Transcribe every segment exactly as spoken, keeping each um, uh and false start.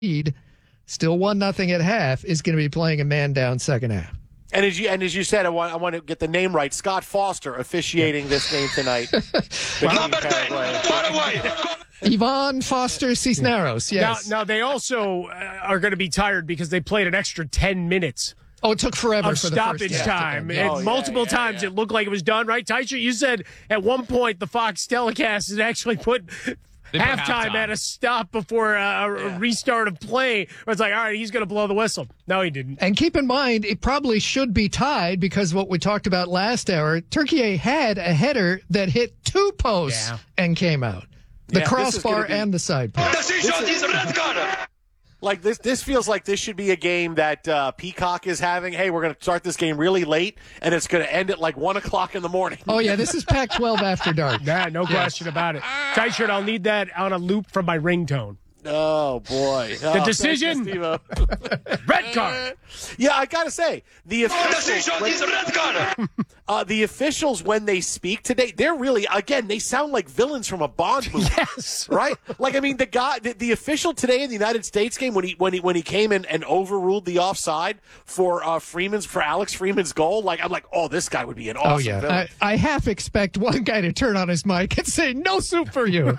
lead, still one nothing at half, is going to be playing a man down second half. And as you and as you said, I want I want to get the name right. Scott Foster officiating this game tonight. Number ten, Paraguay. Ivan Foster Cisneros, yes. Now, now they also uh, are going to be tired because they played an extra ten minutes. Oh, it took forever of for stoppage the first time. half. And Oh, yeah, multiple yeah, times yeah. it looked like it was done, right? Tysher, you said at one point the Fox telecast had actually put They put halftime halftime. at a stop before uh, a Yeah. restart of play. Where it's like, all right, he's going to blow the whistle. No, he didn't. And keep in mind, it probably should be tied because what we talked about last hour, Turkey had a header that hit two posts Yeah. and came out. The Yeah, this is crossbar gonna be- and the side post. Decision is red card. Like this, this feels like this should be a game that uh, Peacock is having. Hey, we're going to start this game really late, and it's going to end at like one o'clock in the morning. Oh, yeah, this is Pac twelve after dark. Nah, no question about it. Tysher, I'll need that on a loop from my ringtone. Oh boy, The oh, decision? thank you, Steve-O. Red card. Yeah, I gotta say the officials, Decision is red card. uh, the officials when they speak today, they're really again they sound like villains from a Bond movie. Yes. Right? Like I mean, the guy, the, the official today in the United States game when he when he when he came in and overruled the offside for uh, Freeman's for Alex Freeman's goal. Like I'm like, oh, this guy would be an awesome Oh, yeah. villain. I, I half expect one guy to turn on his mic and say, no soup for you.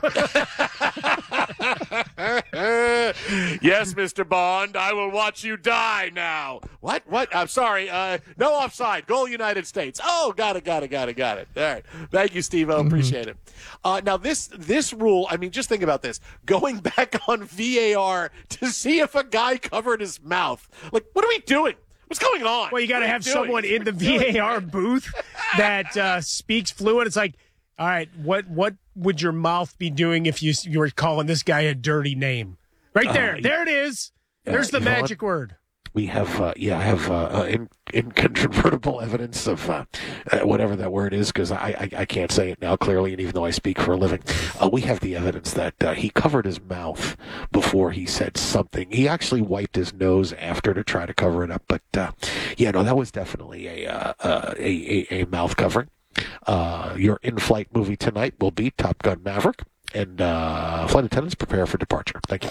Yes, Mister Bond, I will watch you die now. What? What? I'm sorry. Uh, no offside. Goal United States. Oh, got it, got it, got it, got it. All right. Thank you, Steve-O. Appreciate it. Uh, now, this this rule, I mean, just think about this. Going back on V A R to see if a guy covered his mouth. Like, what are we doing? What's going on? Well, you got to What are have we doing? someone in the What are we doing? V A R booth that uh, speaks fluent. It's like, all right, what what would your mouth be doing if you you were calling this guy a dirty name? Right there, Uh, there it is. There's the Yvonne? magic word. We have, uh, yeah, I have uh, uh, in, incontrovertible evidence of uh, uh, whatever that word is because I, I I can't say it now clearly, and even though I speak for a living, uh, we have the evidence that uh, he covered his mouth before he said something. He actually wiped his nose after to try to cover it up, but uh, yeah, no, that was definitely a uh, uh, a, a a mouth covering. Uh, your in-flight movie tonight will be Top Gun Maverick. And uh, flight attendants, prepare for departure. Thank you.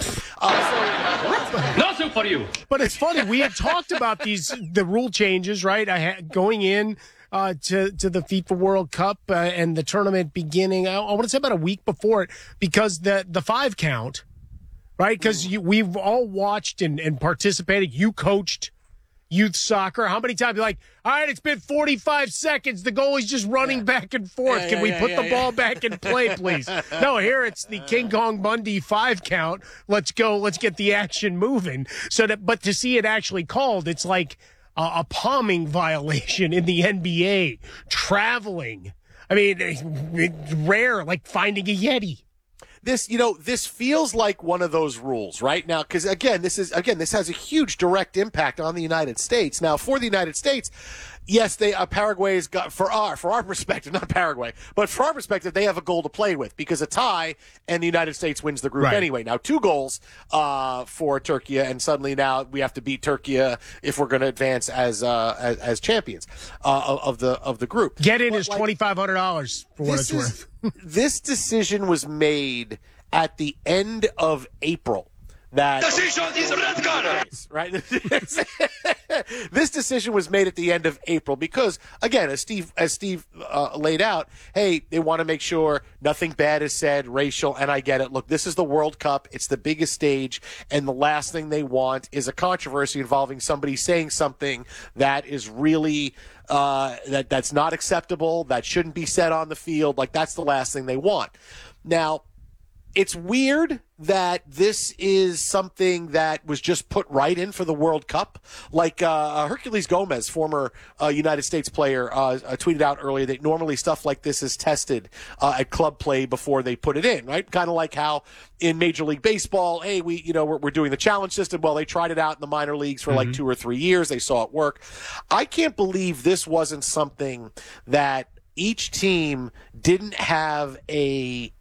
Uh, No soup for you. But it's funny. We had talked about these the rule changes, right? I had going in uh, to to the FIFA World Cup uh, and the tournament beginning. I, I want to say about a week before it because the the five count, right? Because we've all watched and, and participated. You coached youth soccer. How many times you're like, all right, it's been forty-five seconds. The goalie's just running Yeah. back and forth. Yeah, Can yeah, we yeah, put yeah, the yeah. ball back in play, please? No, here it's the King Kong Bundy five count. Let's go. Let's get the action moving. So that, but to see it actually called, it's like a, a palming violation in the N B A. Traveling. I mean, it's rare, like finding a Yeti. this, you know, this feels like one of those rules right now, because again, this is again, this has a huge direct impact on the United States. Now, for the United States, yes, they uh, Paraguay's got for our for our perspective, not Paraguay, but for our perspective, they have a goal to play with because a tie and the United States wins the group Right. anyway. Now, two goals uh, for Turkey, and suddenly now we have to beat Turkey if we're going to advance as, uh, as as champions uh, of the of the group. Get in But, is like, twenty five hundred dollars for what this it's is- worth. this decision was made at the end of April. That Decision is red card. right. This decision was made at the end of April because, again, as Steve as Steve uh, laid out, hey, they want to make sure nothing bad is said, racial, and I get it. Look, this is the World Cup; it's the biggest stage, and the last thing they want is a controversy involving somebody saying something that is really uh, that that's not acceptable, that shouldn't be said on the field. Like that's the last thing they want. Now, it's weird that this is something that was just put right in for the World Cup. Like uh, Hercules Gomez, former uh, United States player, uh, uh, tweeted out earlier that normally stuff like this is tested uh, at club play before they put it in, right? Kind of like how in Major League Baseball, hey, we, you know, we're, we're doing the challenge system. Well, they tried it out in the minor leagues for mm-hmm. like two or three years. They saw it work. I can't believe this wasn't something that each team didn't have a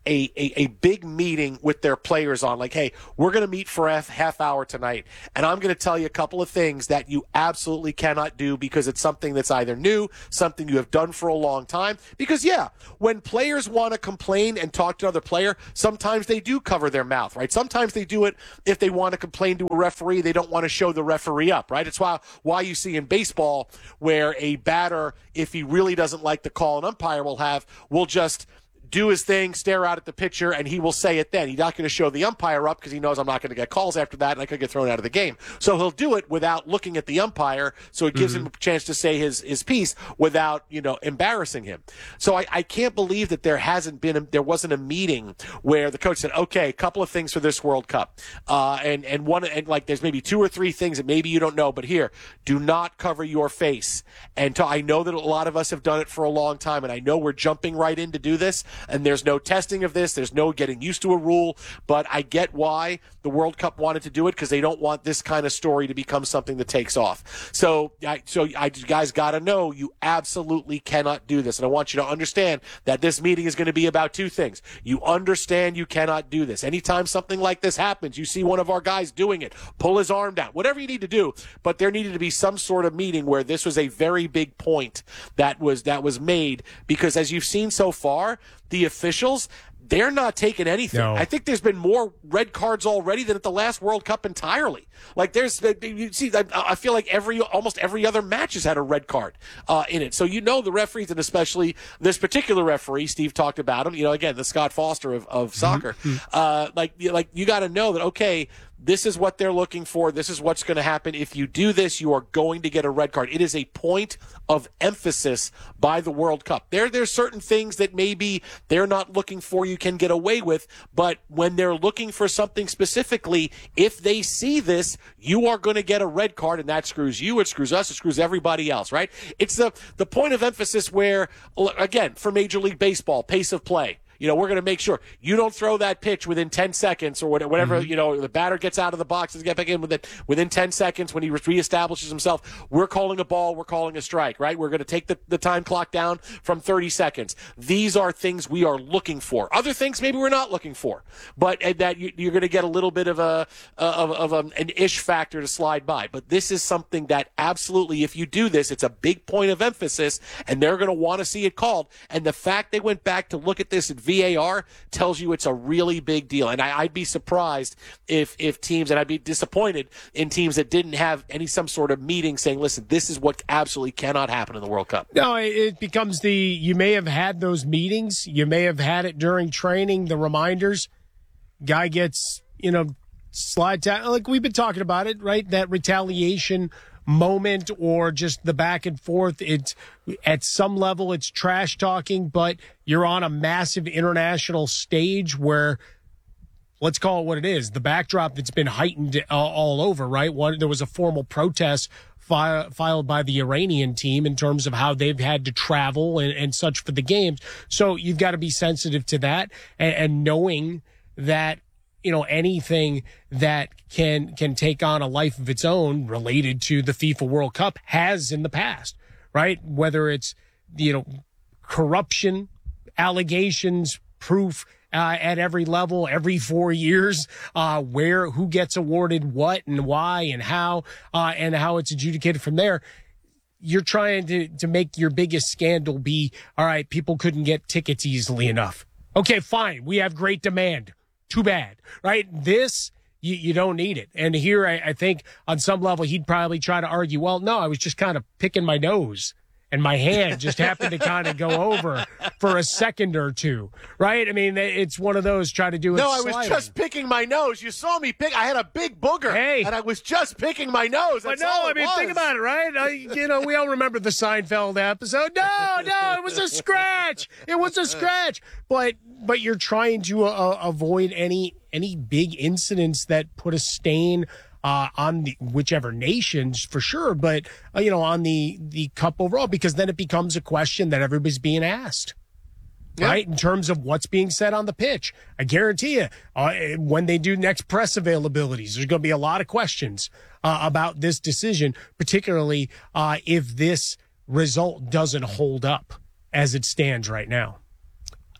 a, a, a big meeting with their players on, like, hey, we're going to meet for a half hour tonight, and I'm going to tell you a couple of things that you absolutely cannot do because it's something that's either new, something you have done for a long time. Because, yeah, when players want to complain and talk to another player, sometimes they do cover their mouth, right? Sometimes they do it if they want to complain to a referee. They don't want to show the referee up, right? It's why, why you see in baseball where a batter, if he really doesn't like the call an umpire will have, will just do his thing, stare out at the pitcher, and he will say it then. He's not going to show the umpire up because he knows I'm not going to get calls after that and I could get thrown out of the game. So he'll do it without looking at the umpire, so it gives mm-hmm. him a chance to say his, his piece without, you know, embarrassing him. So I, I can't believe that there hasn't been, a, there wasn't a meeting where the coach said, okay, a couple of things for this World Cup. Uh, and, and one, and like there's maybe two or three things that maybe you don't know, but here, do not cover your face. And to, I know that a lot of us have done it for a long time, and I know we're jumping right in to do this. And there's no testing of this. There's no getting used to a rule. But I get why the World Cup wanted to do it, because they don't want this kind of story to become something that takes off. So, I, so I, you guys got to know you absolutely cannot do this. And I want you to understand that this meeting is going to be about two things. You understand you cannot do this. Anytime something like this happens, you see one of our guys doing it, pull his arm down, whatever you need to do. But there needed to be some sort of meeting where this was a very big point that was that was made, because as you've seen so far, the officials, they're not taking anything. No. I think there's been more red cards already than at the last World Cup entirely. Like there's, you see, I feel like every, almost every other match has had a red card uh, in it. So you know the referees, and especially this particular referee, Steve talked about him. You know, again, the Scott Foster of, of soccer. Mm-hmm. Uh, like, like you got to know that, okay, this is what they're looking for. This is what's going to happen. If you do this, you are going to get a red card. It is a point of emphasis by the World Cup. There, there's certain things that maybe they're not looking for you can get away with, but when they're looking for something specifically, if they see this, you are going to get a red card, and that screws you, it screws us, it screws everybody else, right? It's the, the point of emphasis where, again, for Major League Baseball, pace of play. You know, we're going to make sure you don't throw that pitch within ten seconds or whatever, mm-hmm. you know, the batter gets out of the box and get back in within, within ten seconds when he reestablishes himself. We're calling a ball. We're calling a strike, right? We're going to take the, the time clock down from thirty seconds. These are things we are looking for. Other things maybe we're not looking for, but that you, you're going to get a little bit of a, of, of a, an ish factor to slide by. But this is something that absolutely, if you do this, it's a big point of emphasis, and they're going to want to see it called. And the fact they went back to look at this at V A R tells you it's a really big deal. And I, I'd be surprised if if teams, and I'd be disappointed in teams that didn't have any some sort of meeting saying, listen, this is what absolutely cannot happen in the World Cup. No, it becomes the, you may have had those meetings. You may have had it during training, the reminders. Guy gets, you know, slide down. Like we've been talking about it, right? That retaliation moment or just the back and forth. It's at some level it's trash talking, but you're on a massive international stage where, let's call it what it is, the backdrop that's been heightened uh, all over, right? One, there was a formal protest fi- filed by the Iranian team in terms of how they've had to travel and, and such for the games. So you've got to be sensitive to that, and, and knowing that, you know, anything that can can take on a life of its own related to the FIFA World Cup has in the past, right? Whether it's, you know, corruption, allegations, proof uh, at every level, every four years, uh, where, who gets awarded what and why and how, uh, and how it's adjudicated from there. You're trying to, to make your biggest scandal be, all right, people couldn't get tickets easily enough. Okay, fine. We have great demand. Too bad, right? This, you, you don't need it. And here, I, I think on some level, he'd probably try to argue, well, no, I was just kind of picking my nose and my hand just happened to kind of go over for a second or two, right? I mean, it's one of those, try to do it No, I was sliding. just picking my nose. You saw me pick. I had a big booger, hey. and I was just picking my nose. But That's no, all I it mean, was. think about it, right? I, you know, we all remember the Seinfeld episode. No, no, it was a scratch. It was a scratch. But but you're trying to uh, avoid any any big incidents that put a stain uh, on the whichever nations for sure, but uh, you know, on the the cup overall, because then it becomes a question that everybody's being asked. Yep. Right, in terms of what's being said on the pitch. I guarantee you, uh, when they do next press availabilities, there's going to be a lot of questions uh, about this decision, particularly uh, if this result doesn't hold up as it stands right now.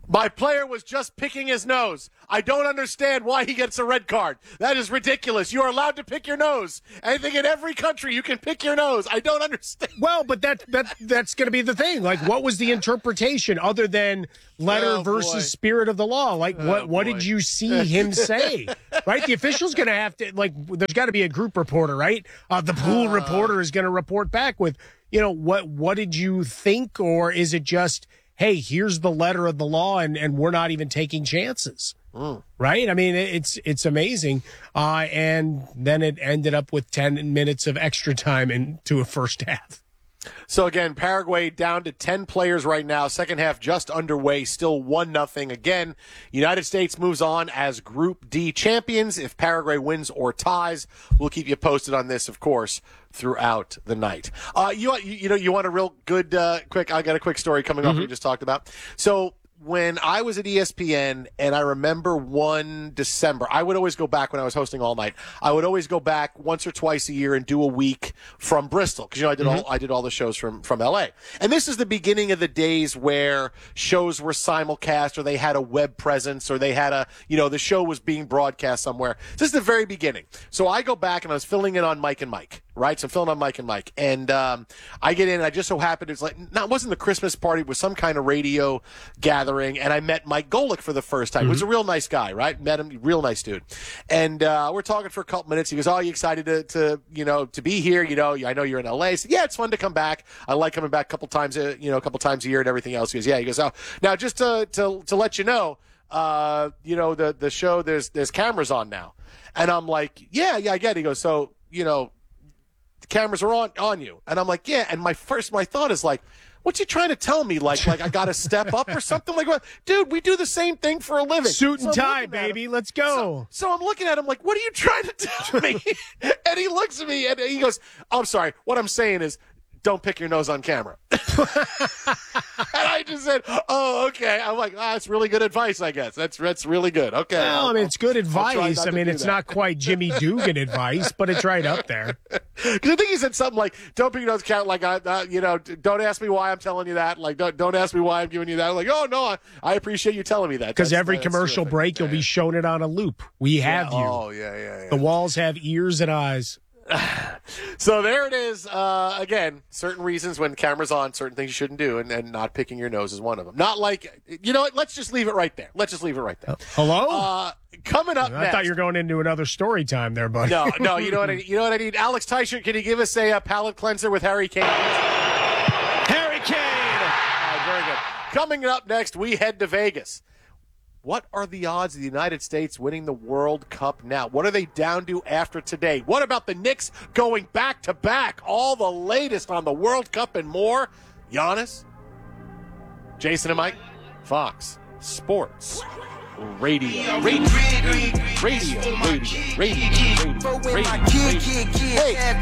My player was just picking his nose. I don't understand why he gets a red card. That is ridiculous. You are allowed to pick your nose. I think in every country you can pick your nose. I don't understand. Well, but that that that's going to be the thing. Like, what was the interpretation other than letter Oh, versus boy. spirit of the law? Like, Oh, what what boy. did you see him say? Right? The official's going to have to, like, there's got to be a group reporter, right? Uh, the pool Uh. reporter is going to report back with, you know, what what did you think, or is it just, hey, here's the letter of the law, and, and we're not even taking chances, Mm. right? I mean, it's it's amazing. Uh, and then it ended up with ten minutes of extra time into a first half. So again, Paraguay down to ten players right now. Second half just underway, still one nothing. Again, United States moves on as Group D champions. If Paraguay wins or ties, we'll keep you posted on this, of course, throughout the night. Uh, you, you you know you want a real good uh, quick? I got a quick story coming up. We just talked about. So when I was at E S P N, and I remember one December, I would always go back when I was hosting all night. I would always go back once or twice a year and do a week from Bristol, because you know I did all I did all the shows from from L A. And this is the beginning of the days where shows were simulcast, or they had a web presence, or they had a you know the show was being broadcast somewhere. This is the very beginning. So I go back and I was filling in on Mike and Mike. Right, so I'm filling on Mike and Mike, and um, I get in, and I just so happened it's like, no, it wasn't the Christmas party, it was some kind of radio gathering, and I met Mike Golick for the first time. Mm-hmm. He was a real nice guy, right? Met him, real nice dude, and uh, we're talking for a couple minutes. He goes, "Oh, are you excited to, to, you know, to be here? You know, I know you're in L A." I said, "Yeah, it's fun to come back. I like coming back a couple times, a, you know, a couple times a year and everything else." He goes, "Yeah." He goes, "Oh, now just to to to let you know, uh, you know, the the show there's there's cameras on now," and I'm like, "Yeah, yeah, I get it." He goes, "So, you know, the cameras are on, on you." And I'm like, yeah. And my first, my thought is like, what's he trying to tell me? Like, like I got to step up or something like that? Dude, we do the same thing for a living. Suit and So I'm tie, looking at baby. him. Let's go. So, so I'm looking at him like, what are you trying to tell me? And he looks at me and he goes, "I'm sorry. What I'm saying is, don't pick your nose on camera." And I just said, "Oh, okay." I'm like, "Ah, that's really good advice, I guess. That's that's really good." Okay. Well, I'll- I mean, it's good I'll try advice. not I to mean, do it's that. not quite Jimmy Dugan advice, but it's right up there. Because I think he said something like, "Don't pick your nose count." Like, I, uh, you know, don't ask me why I'm telling you that. Like, don't don't ask me why I'm giving you that. I'm like, "Oh no, I, I appreciate you telling me that." Because That's- every that's commercial terrific. break, you'll be shown it on a loop. We have you. Oh yeah, yeah, yeah. The walls have ears and eyes. So there it is. Uh, again, certain reasons when camera's on, certain things you shouldn't do, and, and not picking your nose is one of them. Not like, you know what? Let's just leave it right there. Let's just leave it right there. Hello? Uh, coming up I next. thought you were going into another story time there, buddy. No, no. You know what? I, you know what I need. Alex Teichert, can you give us a, uh palate cleanser with Harry Kane? Harry Kane. All right, very good. Coming up next, we head to Vegas. What are the odds of the United States winning the World Cup now? What are they down to after today? What about the Knicks going back to back? All the latest on the World Cup and more. Giannis, Jason and Mike, Fox Sports Radio. Radio. Radio. Radio. Radio. Radio. Radio. Hey.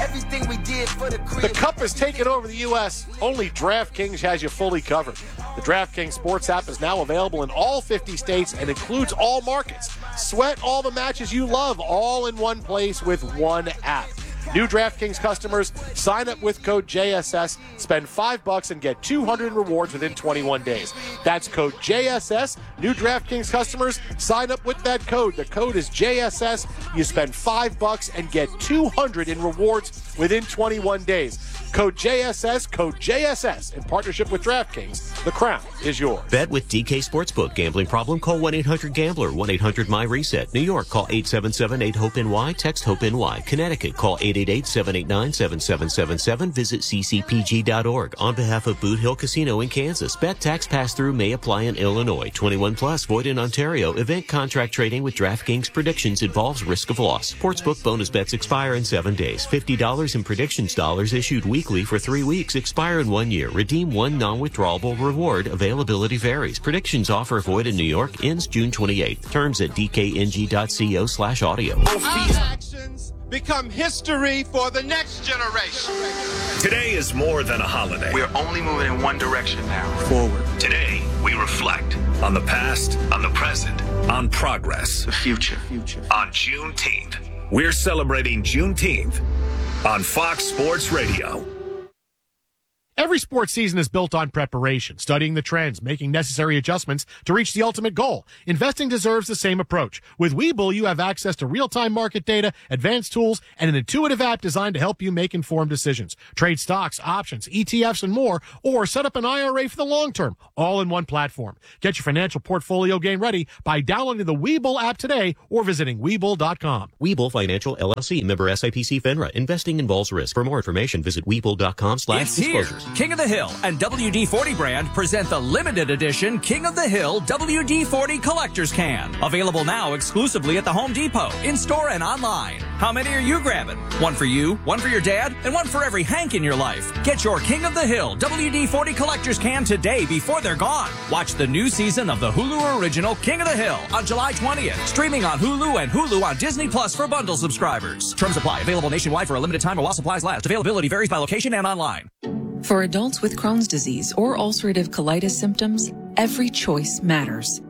The Cup has taken over the U S Only DraftKings has you fully covered. The DraftKings Sports app is now available in all fifty states and includes all markets. Sweat all the matches you love all in one place with one app. New DraftKings customers sign up with code J S S, spend five bucks and get two hundred rewards within twenty-one days. That's code J S S. New DraftKings customers sign up with that code. The code is J S S. You spend five bucks and get two hundred in rewards within twenty-one days. Code J S S, code J S S in partnership with DraftKings. The crown is yours. Bet with D K Sportsbook. Gambling problem? Call one eight hundred gambler, one eight hundred my reset. New York, call eight seven seven eight hope N Y, text HOPE-NY. Connecticut, call eight eight eight seven eight nine seven seven seven seven. Visit c c p g dot org. On behalf of Boot Hill Casino in Kansas, bet tax pass-through may apply in Illinois. twenty-one plus, void in Ontario. Event contract trading with DraftKings predictions involves risk of loss. Sportsbook bonus bets expire in seven days. fifty dollars in predictions dollars issued weekly for three weeks. Expire in one year. Redeem one non-withdrawable reward. Availability varies. Predictions offer void in New York. Ends June twenty-eighth. Terms at d k n g dot co slash audio. Our actions become history for the next generation. Today is more than a holiday. We're only moving in one direction now. Forward. Today, we reflect on the past, on the present, on progress, The future. Future. on Juneteenth. We're celebrating Juneteenth on Fox Sports Radio. Every sports season is built on preparation, studying the trends, making necessary adjustments to reach the ultimate goal. Investing deserves the same approach. With Webull, you have access to real-time market data, advanced tools, and an intuitive app designed to help you make informed decisions. Trade stocks, options, E T Fs, and more, or set up an I R A for the long term, all in one platform. Get your financial portfolio game ready by downloading the Webull app today or visiting Webull dot com. Webull Financial L L C, member S I P C FINRA. Investing involves risk. For more information, visit Webull dot com slash It's here. disclosures. King of the Hill and W D forty brand present the limited edition King of the Hill W D forty Collector's Can. Available now exclusively at the Home Depot, in-store and online. How many are you grabbing? One for you, one for your dad, and one for every Hank in your life. Get your King of the Hill W D forty Collector's Can today before they're gone. Watch the new season of the Hulu original King of the Hill on July twentieth. Streaming on Hulu and Hulu on Disney Plus for bundle subscribers. Terms apply. Available nationwide for a limited time while supplies last. Availability varies by location and online. For adults with Crohn's disease or ulcerative colitis symptoms, every choice matters.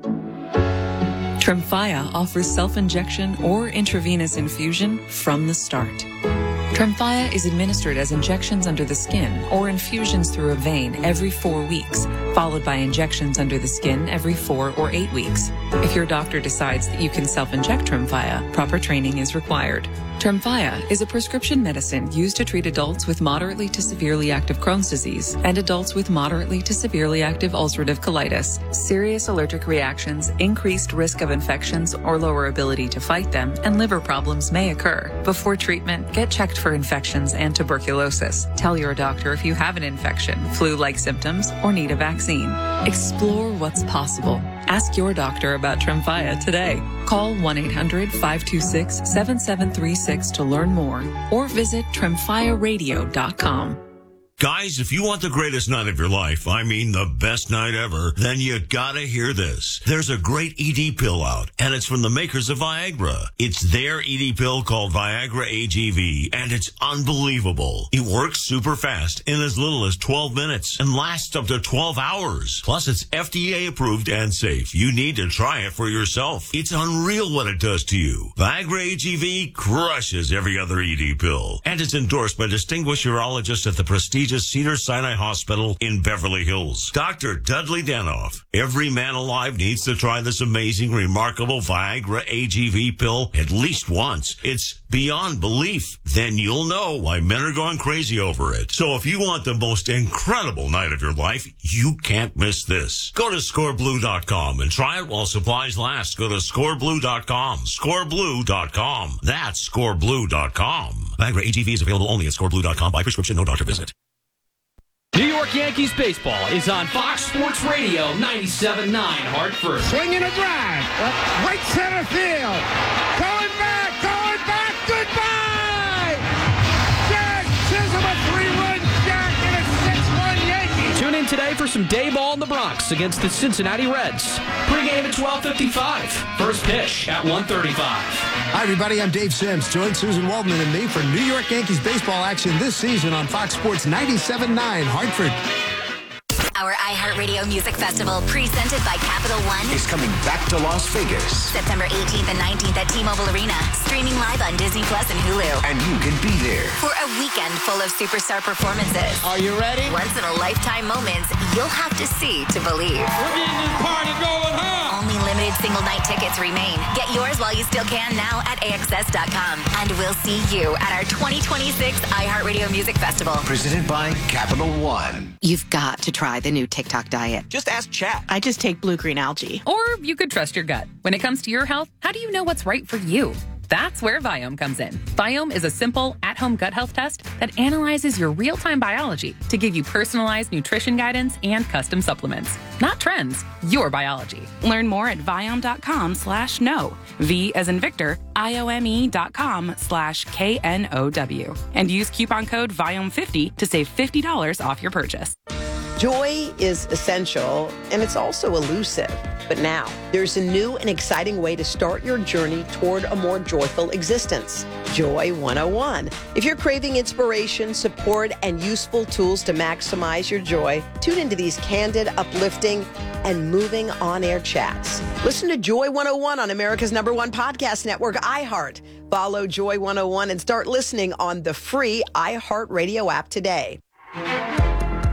Tremfya offers self-injection or intravenous infusion from the start. Tremfya is administered as injections under the skin or infusions through a vein every four weeks, followed by injections under the skin every four or eight weeks. If your doctor decides that you can self-inject Tremfya, proper training is required. Tremfya is a prescription medicine used to treat adults with moderately to severely active Crohn's disease and adults with moderately to severely active ulcerative colitis. Serious allergic reactions, increased risk of infections or lower ability to fight them, and liver problems may occur. Before treatment, get checked for infections and tuberculosis. Tell your doctor if you have an infection, flu-like symptoms, or need a vaccine. Explore what's possible. Ask your doctor about Tremfya today. Call one eight hundred five two six seven seven three six to learn more or visit tremfya radio dot com. Guys, if you want the greatest night of your life, I mean the best night ever, then you gotta hear this. There's a great E D pill out, and it's from the makers of Viagra. It's their E D pill called Viagra A G V, and it's unbelievable. It works super fast in as little as twelve minutes and lasts up to twelve hours. Plus, it's F D A approved and safe. You need to try it for yourself. It's unreal what it does to you. Viagra A G V crushes every other E D pill, and it's endorsed by distinguished urologists at the prestigious Cedars-Sinai Hospital in Beverly Hills. Doctor Dudley Danoff. Every man alive needs to try this amazing, remarkable Viagra A G V pill at least once. It's beyond belief. Then you'll know why men are going crazy over it. So if you want the most incredible night of your life, you can't miss this. Go to score blue dot com and try it while supplies last. Go to score blue dot com. score blue dot com. That's score blue dot com. Viagra A G V is available only at score blue dot com by prescription, no doctor visit. New York Yankees baseball is on Fox Sports Radio ninety-seven point nine Hartford. Swinging a drive. Right center field. Going back. Going back. Goodbye. Jack Chisholm, a three-run jack and a six-run Yankee. Tune in today for some day ball in the Bronx against the Cincinnati Reds. Pre-game at twelve fifty-five. First pitch at one thirty-five. Hi, everybody. I'm Dave Sims. Join Susan Waldman and me for New York Yankees baseball action this season on Fox Sports ninety-seven point nine Hartford. Our iHeartRadio Music Festival, presented by Capital One, is coming back to Las Vegas. September eighteenth and nineteenth at T-Mobile Arena. Streaming live on Disney Plus and Hulu. And you can be there for a weekend full of superstar performances. Are you ready? Once-in-a-lifetime moments you'll have to see to believe. We're getting this party going, huh? Only limited single-night tickets remain. Get yours while you still can now at A X S dot com. And we'll see you at our twenty twenty-six iHeartRadio Music Festival. Presented by Capital One. You've got to try the new TikTok diet. Just ask Chat. I just take blue-green algae. Or you could trust your gut. When it comes to your health, how do you know what's right for you? That's where Viome comes in. Viome is a simple, at-home gut health test that analyzes your real-time biology to give you personalized nutrition guidance and custom supplements. Not trends, your biology. Learn more at Viome.com slash no. V as in Victor, I-O-M-E dot com slash K N O W. And use coupon code Viome fifty to save fifty dollars off your purchase. Joy is essential, and it's also elusive. But now, there's a new and exciting way to start your journey toward a more joyful existence. Joy one oh one. If you're craving inspiration, support, and useful tools to maximize your joy, tune into these candid, uplifting, and moving on-air chats. Listen to Joy one oh one on America's number one podcast network, iHeart. Follow Joy one oh one and start listening on the free iHeartRadio app today.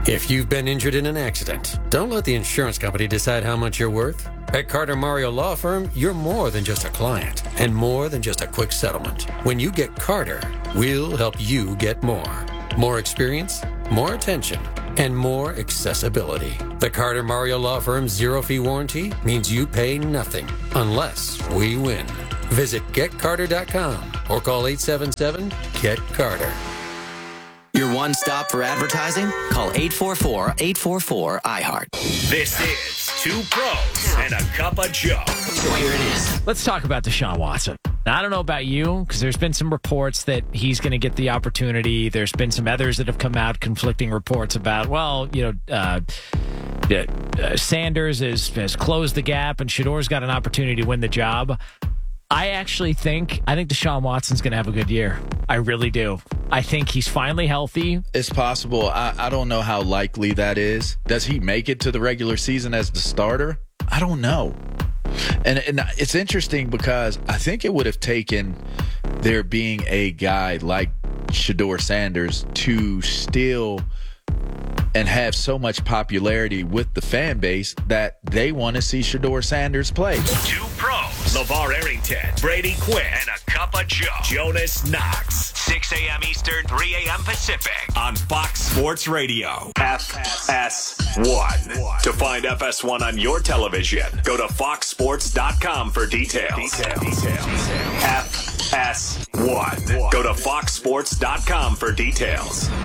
If you've been injured in an accident, don't let the insurance company decide how much you're worth. At Carter Mario Law Firm, you're more than just a client and more than just a quick settlement. When you get Carter, we'll help you get more. More experience, more attention, and more accessibility. The Carter Mario Law Firm's zero-fee warranty means you pay nothing unless we win. Visit get carter dot com or call eight seven seven, get carter. Your one stop for advertising? Call eight four four, eight four four, I heart. This is Two Pros and a Cup of Joe. So here it is. Let's talk about Deshaun Watson. Now, I don't know about you, because there's been some reports that he's going to get the opportunity. There's been some others that have come out, conflicting reports about, well, you know, uh, uh, Sanders is, has closed the gap and Shador's got an opportunity to win the job. I actually think, I think Deshaun Watson's going to have a good year. I really do. I think he's finally healthy. It's possible. I, I don't know how likely that is. Does he make it to the regular season as the starter? I don't know. And, and it's interesting because I think it would have taken there being a guy like Shador Sanders to still and have so much popularity with the fan base that they want to see Shador Sanders play. Two Pros, LeVar Arrington, Brady Quinn, and a Cup of Joe, Jonas Knox. six a.m. Eastern, three a.m. Pacific on Fox Sports Radio. F S one. To find F S one on your television, go to fox sports dot com for details. Details. Details. F S one. Go to fox sports dot com for details.